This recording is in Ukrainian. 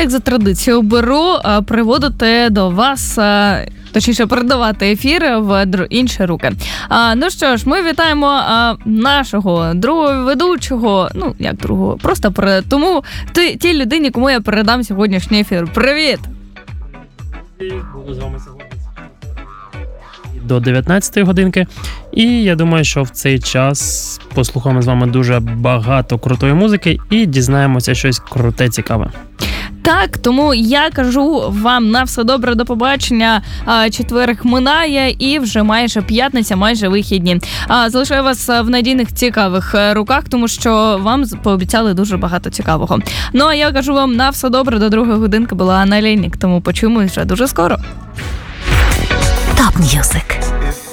як за традицією, беру приводити до вас, точніше, передавати ефір в інші руки. Ну що ж, ми вітаємо нашого другого ведучого, ну, як другого, просто тому тій людині, кому я передам сьогоднішній ефір. Привіт! Буду з вами сьогодні до 19-ї годинки. І я думаю, що в цей час послухаємо з вами дуже багато крутої музики і дізнаємося щось круте, цікаве. Так, тому я кажу вам на все добре, до побачення. Четверг минає і вже майже п'ятниця, майже вихідні. Залишаю вас в надійних цікавих руках, тому що вам пообіцяли дуже багато цікавого. Ну, а я кажу вам на все добре, до другої годинки була Анна Лейнік, тому почуємося вже дуже скоро. Топ М'юзик.